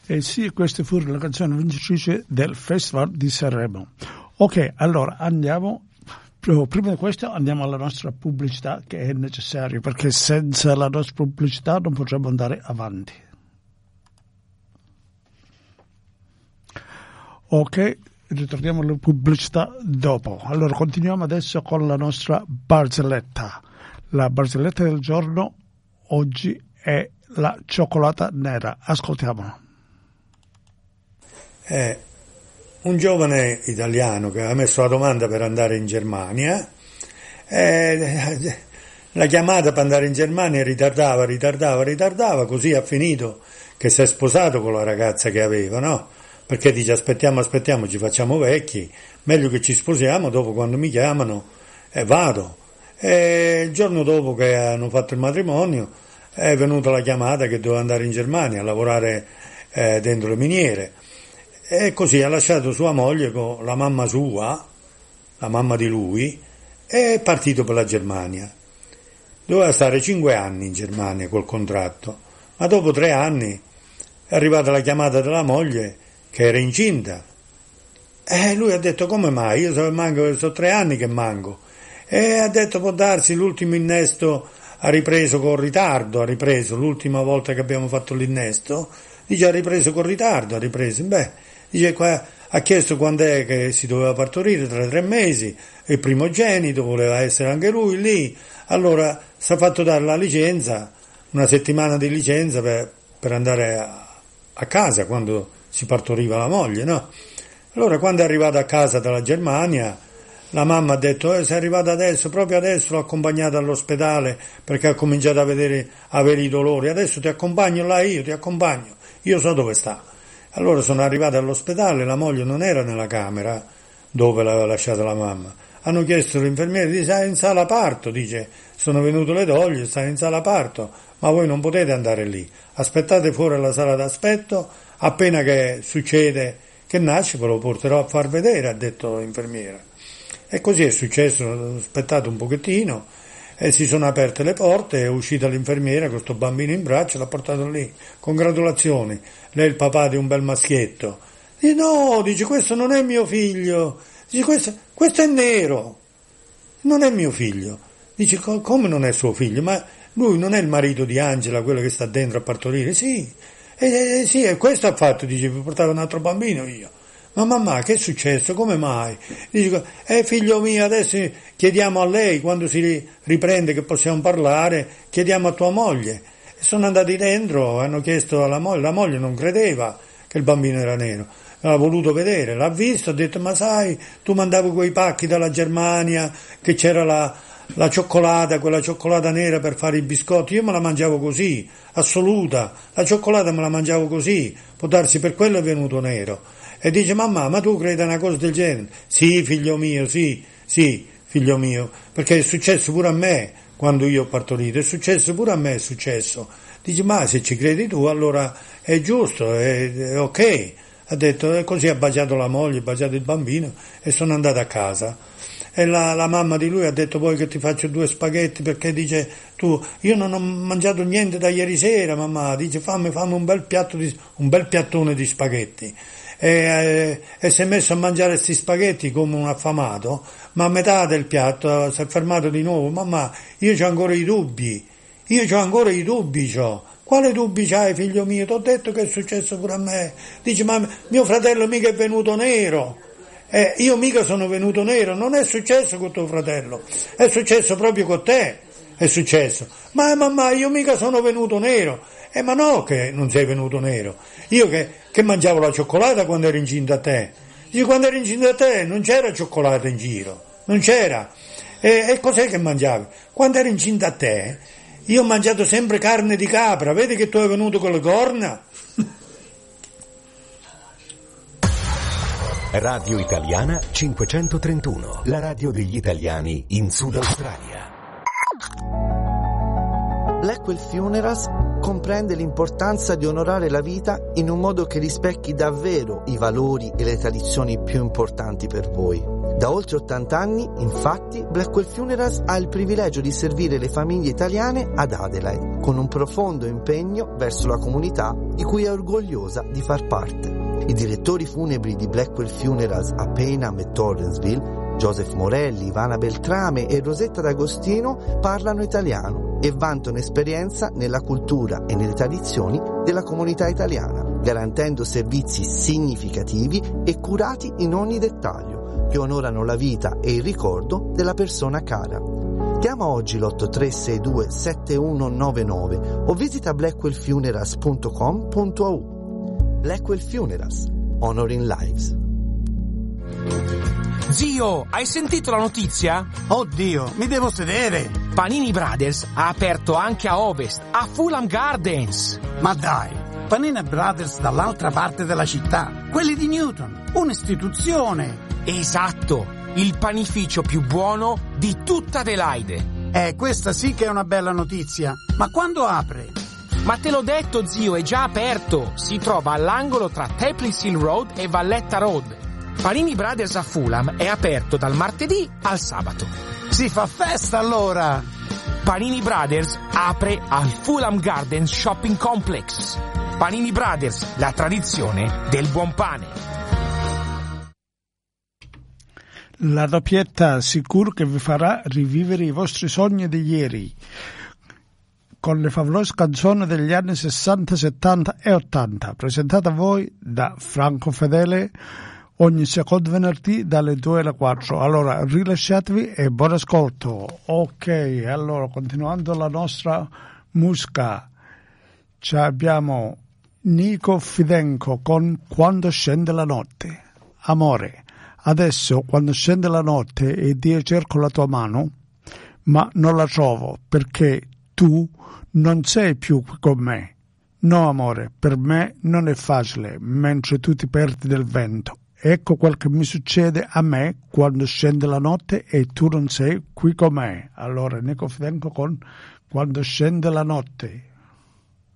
Sì, queste furono le canzoni vincitrici del Festival di Sanremo. Ok, allora andiamo. Prima di questo andiamo alla nostra pubblicità, che è necessaria, perché senza la nostra pubblicità non potremo andare avanti. Ok, ritorniamo alla pubblicità dopo. Allora continuiamo adesso con la nostra barzelletta. La barzelletta del giorno oggi è la cioccolata nera. Ascoltiamola. Un giovane italiano che ha messo la domanda per andare in Germania, la chiamata per andare in Germania ritardava, così ha finito che si è sposato con la ragazza che aveva, no? Perché dice aspettiamo, ci facciamo vecchi, meglio che ci sposiamo, dopo quando mi chiamano vado. E il giorno dopo che hanno fatto il matrimonio è venuta la chiamata che doveva andare in Germania a lavorare dentro le miniere. E così ha lasciato sua moglie con la mamma sua, la mamma di lui, e è partito per la Germania. Doveva stare 5 anni in Germania col contratto, ma dopo 3 anni è arrivata la chiamata della moglie che era incinta. E lui ha detto come mai? Io sono 3 anni che manco. E ha detto può darsi l'ultimo innesto ha ripreso con ritardo, l'ultima volta che abbiamo fatto l'innesto, dice ha ripreso con ritardo, dice qua, ha chiesto quando è che si doveva partorire, tra 3 mesi, il primogenito voleva essere anche lui lì, allora si è fatto dare la licenza, una settimana di licenza per andare a casa quando si partoriva la moglie, no? Allora quando è arrivata a casa dalla Germania, la mamma ha detto sei arrivata adesso, proprio adesso l'ho accompagnata all'ospedale perché ha cominciato a avere i dolori, adesso ti accompagno là, io so dove sta. Allora sono arrivati all'ospedale, la moglie non era nella camera dove l'aveva lasciata la mamma. Hanno chiesto all'infermiere, dice, in sala parto, dice, sono venute le doglie, sta in sala parto, ma voi non potete andare lì, aspettate fuori alla sala d'aspetto, appena che succede che nasce ve lo porterò a far vedere, ha detto l'infermiera. E così è successo, ho aspettato un pochettino, e si sono aperte le porte, è uscita l'infermiera con questo bambino in braccio, l'ha portato lì, congratulazioni, lei è il papà di un bel maschietto. Dice, no, dice, questo non è mio figlio, dice, questo è nero, non è mio figlio. Dice, come non è suo figlio? Ma lui non è il marito di Angela, quello che sta dentro a partorire? Sì, sì, e questo ha fatto, dice, vi portavo un altro bambino io. Ma mamma, che è successo? Come mai? Dice, figlio mio, adesso chiediamo a lei, quando si riprende che possiamo parlare, chiediamo a tua moglie. E sono andati dentro, hanno chiesto alla moglie, la moglie non credeva che il bambino era nero, l'ha voluto vedere, l'ha visto, ha detto, ma sai, tu mandavi quei pacchi dalla Germania, che c'era la cioccolata, quella cioccolata nera per fare i biscotti, io me la mangiavo così, assoluta, la cioccolata me la mangiavo così, può darsi per quello è venuto nero. E dice, mamma, ma tu credi a una cosa del genere? Sì, figlio mio, sì, figlio mio, perché è successo pure a me quando io ho partorito, è successo pure a me, è successo. Dice, ma se ci credi tu, allora è giusto, è ok. Ha detto, e così ha baciato la moglie, ha baciato il bambino e sono andato a casa. E la mamma di lui ha detto, poi che ti faccio 2 spaghetti, perché dice, io non ho mangiato niente da ieri sera, mamma, dice, fammi un bel piattone di spaghetti. E si è messo a mangiare questi spaghetti come un affamato, ma a metà del piatto si è fermato di nuovo. Mamma, io c'ho ancora i dubbi. Quale dubbi c'hai, figlio mio? T'ho detto che è successo pure a me. Dice, ma mio fratello mica è venuto nero. Io mica sono venuto nero, non è successo con tuo fratello, è successo proprio con te, è successo. Ma mamma, io mica sono venuto nero. Ma no che non sei venuto nero. Io che mangiavo la cioccolata quando ero incinta a te. Dice, quando ero incinta a te non c'era cioccolata in giro, non c'era. E cos'è che mangiavi? Quando ero incinta a te, io ho mangiato sempre carne di capra, vedi che tu hai venuto con le corna? Radio Italiana 531, la radio degli italiani in Sud Australia. Blackwell Funerals comprende l'importanza di onorare la vita in un modo che rispecchi davvero i valori e le tradizioni più importanti per voi. Da oltre 80 anni, infatti, Blackwell Funerals ha il privilegio di servire le famiglie italiane ad Adelaide, con un profondo impegno verso la comunità di cui è orgogliosa di far parte. I direttori funebri di Blackwell Funerals a Payneham e Torrensville, Joseph Morelli, Ivana Beltrame e Rosetta D'Agostino, parlano italiano e vantano esperienza nella cultura e nelle tradizioni della comunità italiana, garantendo servizi significativi e curati in ogni dettaglio, che onorano la vita e il ricordo della persona cara. Chiama oggi l'8362 7199 o visita blackwellfunerals.com.au. Blackwell Funerals, Honoring Lives. Zio, hai sentito la notizia? Oddio, mi devo sedere. Panini Brothers ha aperto anche a Ovest, a Fulham Gardens. Ma dai, Panini Brothers dall'altra parte della città, quelli di Newton, un'istituzione. Esatto, il panificio più buono di tutta Adelaide. Questa sì che è una bella notizia. Ma quando apre? Ma te l'ho detto, zio, è già aperto. Si trova all'angolo tra Tapley Hill Road e Valletta Road. Panini Brothers a Fulham è aperto dal martedì al sabato. Si fa festa allora! Panini Brothers apre al Fulham Gardens Shopping Complex. Panini Brothers, la tradizione del buon pane. La doppietta sicuro che vi farà rivivere i vostri sogni di ieri, con le favolose canzoni degli anni 60, 70 e 80, presentate a voi da Franco Fedele ogni secondo venerdì dalle 2 alle 4. Allora rilasciatevi e buon ascolto. Ok, allora continuando la nostra musica, abbiamo Nico Fidenco con Quando scende la notte. Amore, adesso quando scende la notte ed io cerco la tua mano, ma non la trovo perché tu non sei più qui con me. No amore, per me non è facile mentre tu ti perdi nel vento. Ecco quel che mi succede a me quando scende la notte e tu non sei qui con me. Allora Nico Fidenco con Quando scende la notte.